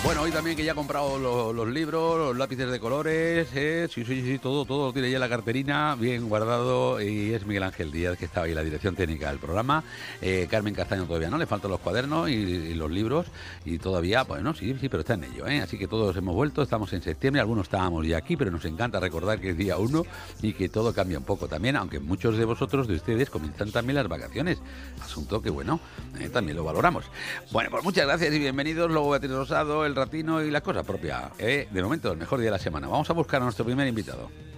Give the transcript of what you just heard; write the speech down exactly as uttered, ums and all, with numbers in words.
Bueno, hoy también que ya ha comprado los, los libros, los lápices de colores, ¿eh? sí, sí, sí, todo, todo lo tiene ya en la carterina, bien guardado, y es Miguel Ángel Díaz, que estaba ahí en la dirección técnica del programa. Eh, Carmen Castaño todavía no, le faltan los cuadernos y, y los libros, y todavía, bueno, sí, sí, pero está en ello, ¿eh? Así que todos hemos vuelto, estamos en septiembre, algunos estábamos ya aquí, pero nos encanta recordar que es día uno y que todo cambia un poco también, aunque muchos de vosotros, de ustedes, comienzan también las vacaciones, asunto que, bueno, eh, también lo valoramos. Bueno, pues muchas gracias y bienvenidos, luego Beatriz Rosado, El Ratino y la cosa propia, ¿eh? De momento, el mejor día de la semana. Vamos a buscar a nuestro primer invitado.